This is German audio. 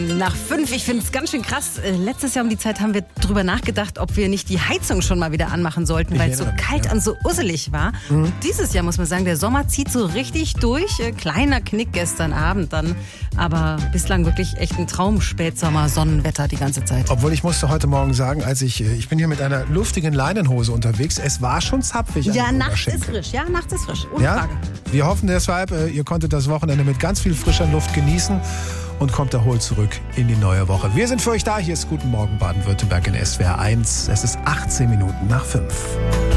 Nach 5, ich finde es ganz schön krass. Letztes Jahr um die Zeit haben wir drüber nachgedacht, ob wir nicht die Heizung schon mal wieder anmachen sollten, weil es so kalt und so usselig war. Und dieses Jahr muss man sagen, der Sommer zieht so richtig durch. Kleiner Knick gestern Abend dann, aber bislang wirklich echt ein Traum. Spätsommer, Sonnenwetter die ganze Zeit. Obwohl ich musste heute Morgen sagen, ich bin hier mit einer luftigen Leinenhose unterwegs, es war schon zapfig. Ja, nachts ist frisch. Ohne Frage. Wir hoffen deshalb, ihr konntet das Wochenende mit ganz viel frischer Luft genießen und kommt erholt zurück in die neue Woche. Wir sind für euch da. Hier ist Guten Morgen Baden-Württemberg in SWR 1. Es ist 18 Minuten nach 5.